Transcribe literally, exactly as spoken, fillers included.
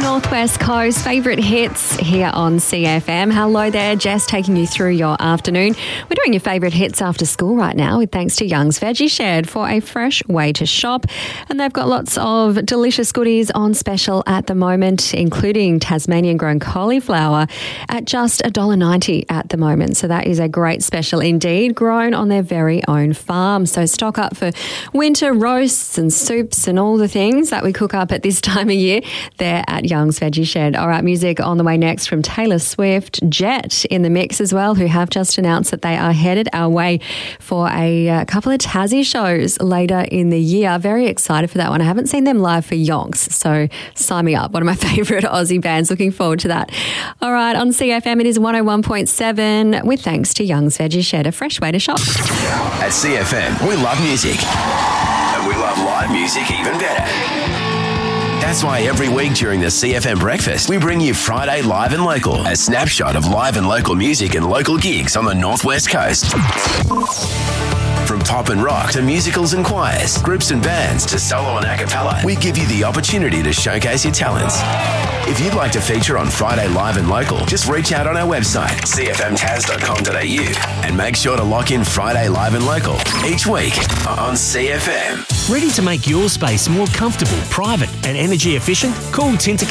Northwest Coast favourite hits here on C F M. Hello there, Jess taking you through your afternoon. We're doing your favourite hits after school right now with thanks to Young's Veggie Shed for a fresh way to shop. And they've got lots of delicious goodies on special at the moment, including Tasmanian grown cauliflower at just one dollar ninety at the moment. So that is a great special indeed, grown on their very own farm. So stock up for winter roasts and soups and all the things that we cook up at this time of year. They're at Young's Veggie Shed. All right, music on the way next from Taylor Swift, Jet in the mix as well, who have just announced that they are headed our way for a uh, couple of Tassie shows later in the year. Very excited for that one. I haven't seen them live for yonks, so sign me up. One of my favourite Aussie bands. Looking forward to that. All right, on C F M it is one oh one point seven with thanks to Young's Veggie Shed, a fresh way to shop. At C F M, we love music. And we love live music even better. That's why every week during the C F M Breakfast, we bring you Friday Live and Local, a snapshot of live and local music and local gigs on the Northwest Coast. From pop and rock to musicals and choirs, groups and bands to solo and a cappella, we give you the opportunity to showcase your talents. If you'd like to feature on Friday Live and Local, just reach out on our website, c f m tas dot com dot a u, and make sure to lock in Friday Live and Local each week on C F M. Ready to make your space more comfortable, private and energy efficient? Call Tinter